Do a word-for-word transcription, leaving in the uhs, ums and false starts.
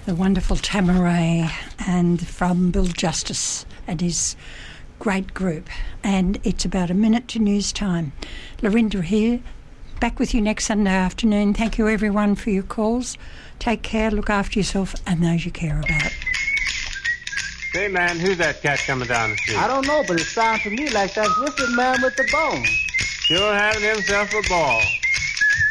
the wonderful Tamaray, and from Bill Justice and his great group. And it's about a minute to news time. Lorinda here, back with you next Sunday afternoon. Thank you everyone for your calls. Take care, look after yourself and those you care about. Hey man, who's that cat coming down the street? I don't know, but it sounds to me like that whistling man with the bone. Sure having himself a ball.